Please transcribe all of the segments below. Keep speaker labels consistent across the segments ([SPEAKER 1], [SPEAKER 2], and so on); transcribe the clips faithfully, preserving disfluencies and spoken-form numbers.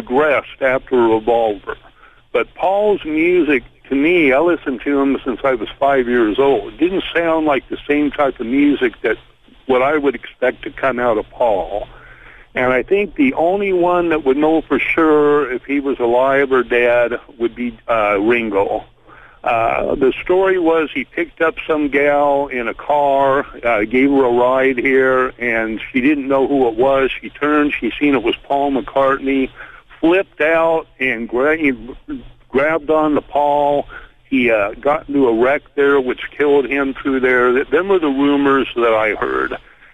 [SPEAKER 1] progressed after Revolver. But Paul's music, to me, I listened to him since I was five years old. It didn't sound like the same type of music that what I would expect to come out of Paul. And I think the only one that would know for sure if he was alive or dead would be uh, Ringo. Uh, the story was he picked up some gal in a car, uh, gave her a ride here, and she didn't know who it was. She turned, she seen it was Paul McCartney, flipped out and gra- grabbed on to Paul. He uh, got into a wreck there, which killed him through there. Them were the rumors that I heard.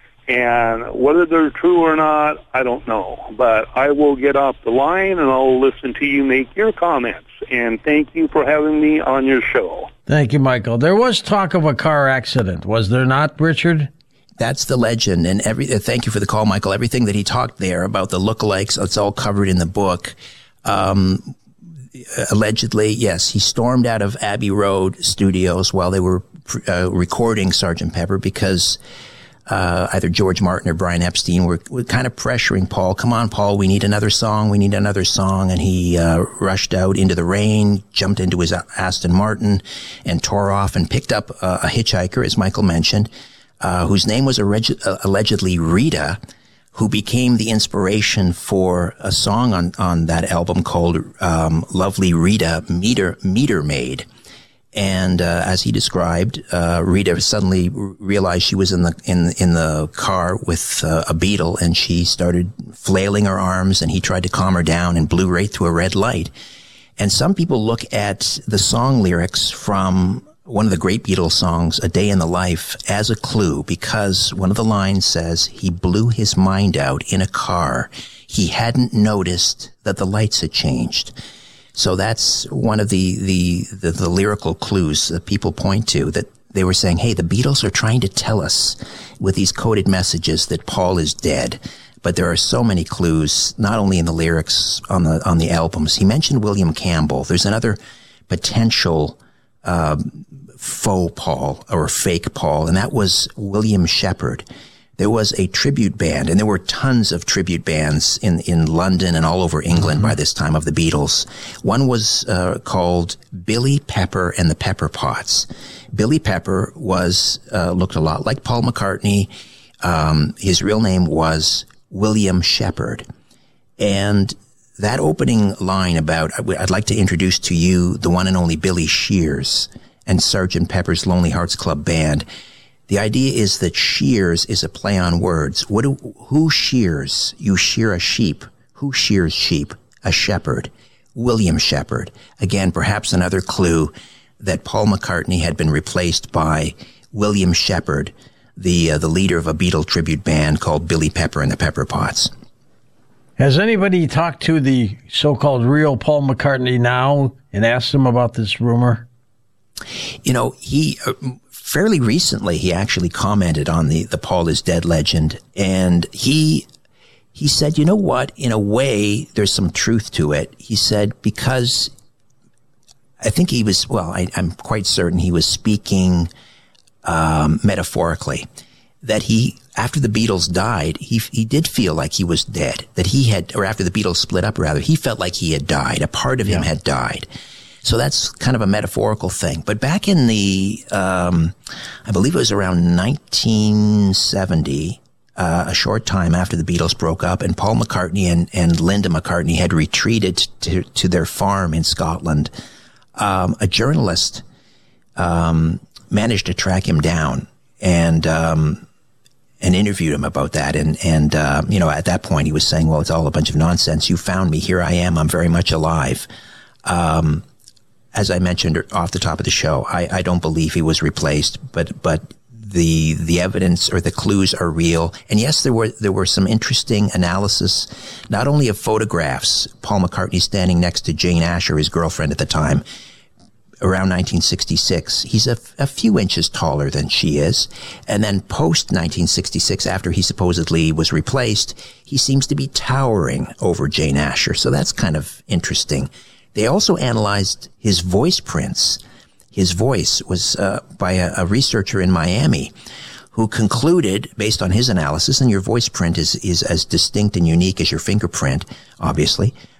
[SPEAKER 1] And whether they're true or not, I don't know. But I will get off the line and I'll listen to you make your comments. And thank you for having me on your show.
[SPEAKER 2] Thank you, Michael. There was talk of a car accident, was there not, Richard?
[SPEAKER 3] That's the legend. And every uh, thank you for the call, Michael. Everything that he talked there about the lookalikes, it's all covered in the book. Um, allegedly, yes, he stormed out of Abbey Road Studios while they were uh, recording Sergeant Pepper because Uh, either George Martin or Brian Epstein were, were kind of pressuring Paul. Come on, Paul, we need another song. We need another song. And he uh, rushed out into the rain, jumped into his Aston Martin, and tore off and picked up uh, a hitchhiker, as Michael mentioned, uh, whose name was reg- uh, allegedly Rita, who became the inspiration for a song on, on that album called um, Lovely Rita, Meter, Meter Maid. And uh, as he described, uh, Rita suddenly r- realized she was in the in in the car with uh, a Beatle, and she started flailing her arms. And he tried to calm her down and blew right through a red light. And some people look at the song lyrics from one of the great Beatles songs, "A Day in the Life," as a clue, because one of the lines says he blew his mind out in a car. He hadn't noticed that the lights had changed. So that's one of the, the, the, the lyrical clues that people point to, that they were saying, hey, the Beatles are trying to tell us with these coded messages that Paul is dead. But there are so many clues, not only in the lyrics on the, on the albums. He mentioned William Campbell. There's another potential, uh, faux Paul or fake Paul, and that was William Shepherd. There was a tribute band, and there were tons of tribute bands in, in London and all over England mm-hmm. by this time of the Beatles. One was uh, called Billy Pepper and the Pepper Pots. Billy Pepper was uh, looked a lot like Paul McCartney. Um, his real name was William Shepherd. And that opening line about, I'd like to introduce to you the one and only Billy Shears and Sergeant Pepper's Lonely Hearts Club Band. The idea is that shears is a play on words. What do, who shears? You shear a sheep. Who shears sheep? A shepherd. William Shepherd. Again, perhaps another clue that Paul McCartney had been replaced by William Shepherd, the uh, the leader of a Beatle tribute band called Billy Pepper and the Pepper Pots.
[SPEAKER 2] Has anybody talked to the so-called real Paul McCartney now and asked him about this rumor?
[SPEAKER 3] You know, he... Uh, Fairly recently, he actually commented on the, the Paul is dead legend, and he he said, you know what, in a way, there's some truth to it. He said, because I think he was, well, I, I'm quite certain he was speaking um, metaphorically, that he, after the Beatles died, he he did feel like he was dead, that he had, or after the Beatles split up, rather, he felt like he had died. A part of him
[SPEAKER 2] yeah.
[SPEAKER 3] had died. So that's kind of a metaphorical thing. But back in the, um, I believe it was around nineteen seventy, uh, a short time after the Beatles broke up, and Paul McCartney and, and Linda McCartney had retreated to, to their farm in Scotland, um, a journalist, um, managed to track him down and, um, and interviewed him about that. And, and, uh, you know, at that point he was saying, well, it's all a bunch of nonsense. You found me. Here I am. I'm very much alive. Um, As I mentioned off the top of the show, I, I don't believe he was replaced, but but the the evidence or the clues are real. And yes, there were there were some interesting analysis, not only of photographs, Paul McCartney standing next to Jane Asher, his girlfriend at the time, around nineteen sixty-six. He's a, a few inches taller than she is. And then post nineteen sixty-six, after he supposedly was replaced, he seems to be towering over Jane Asher. So that's kind of interesting. They also analyzed his voice prints. His voice was uh, by a, a researcher in Miami who concluded, based on his analysis, and your voice print is, is as distinct and unique as your fingerprint, obviously,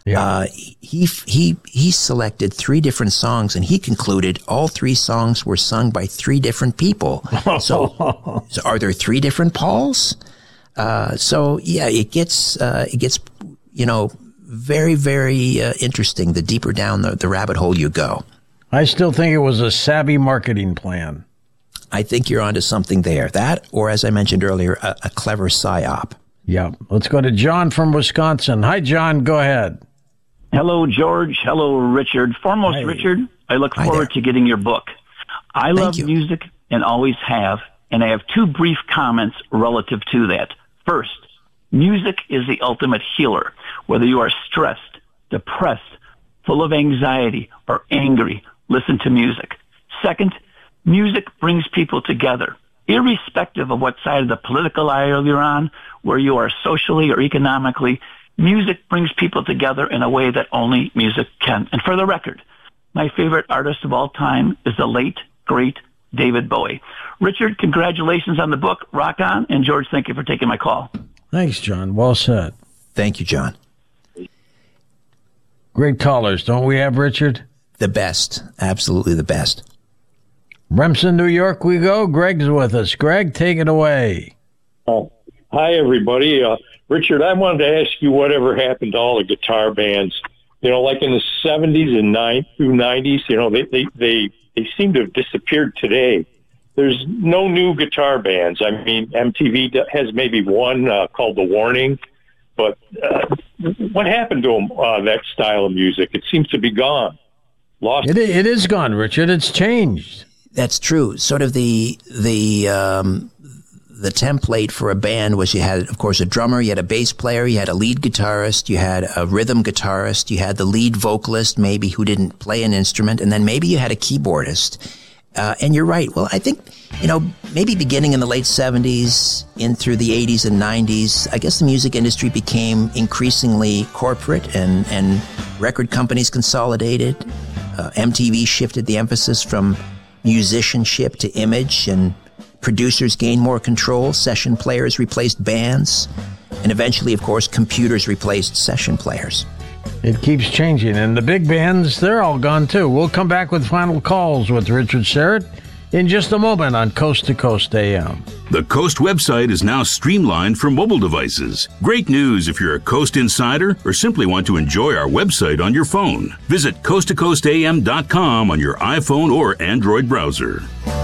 [SPEAKER 2] Yeah.
[SPEAKER 3] Uh, he he he selected three different songs, and he concluded all three songs were sung by three different people. So, so are there three different Pauls? Uh, so yeah, it gets uh, it gets you know very very uh, interesting. The deeper down the, the rabbit hole you go.
[SPEAKER 2] I still think it was a savvy marketing plan.
[SPEAKER 3] I think you're onto something there. That, or as I mentioned earlier, a, a clever psyop.
[SPEAKER 2] Yeah. Let's go to John from Wisconsin. Hi, John. Go ahead.
[SPEAKER 4] Hello, George. Hello, Richard. Foremost,
[SPEAKER 2] Hey.
[SPEAKER 4] Richard, I look
[SPEAKER 3] Hi
[SPEAKER 4] forward
[SPEAKER 3] there.
[SPEAKER 4] to getting your book. I
[SPEAKER 3] Thank
[SPEAKER 4] love
[SPEAKER 3] you.
[SPEAKER 4] music and always have, and I have two brief comments relative to that. First, music is the ultimate healer. Whether you are stressed, depressed, full of anxiety, or angry, listen to music. Second, music brings people together. Irrespective of what side of the political aisle you're on, where you are socially or economically, music brings people together in a way that only music can. And for the record, my favorite artist of all time is the late, great David Bowie. Richard, congratulations on the book. Rock on. And George, thank you for taking my call.
[SPEAKER 2] Thanks, John. Well said.
[SPEAKER 3] Thank you, John.
[SPEAKER 2] Great callers, don't we have, Richard?
[SPEAKER 3] The best, absolutely the best.
[SPEAKER 2] Remsen, New York we go. Greg's with us. Greg, take it away.
[SPEAKER 5] Oh, hi, everybody. Uh, Richard, I wanted to ask you whatever happened to all the guitar bands. You know, like in the seventies and nine through nineties, you know, they, they, they, they seem to have disappeared today. There's no new guitar bands. I mean, M T V has maybe one uh, called The Warning, but uh, what happened to them, uh, that style of music? It seems to be gone. Lost.
[SPEAKER 2] It, it is gone, Richard. It's changed.
[SPEAKER 3] That's true. Sort of the the um, the template for a band was you had, of course, a drummer, you had a bass player, you had a lead guitarist, you had a rhythm guitarist, you had the lead vocalist, maybe who didn't play an instrument, and then maybe you had a keyboardist. Uh, and you're right. Well, I think, you know, maybe beginning in the late seventies, in through the eighties and nineties, I guess the music industry became increasingly corporate and, and record companies consolidated. Uh, M T V shifted the emphasis from musicianship to image, and producers gained more control. Session players replaced bands, and eventually, of course, computers replaced session players.
[SPEAKER 2] It keeps changing, and the big bands, they're all gone too. We'll come back with final calls with Richard Syrett in just a moment on Coast to Coast A M.
[SPEAKER 6] The Coast website is now streamlined for mobile devices. Great news if you're a Coast insider or simply want to enjoy our website on your phone. Visit coast to coast a m dot com on your iPhone or Android browser.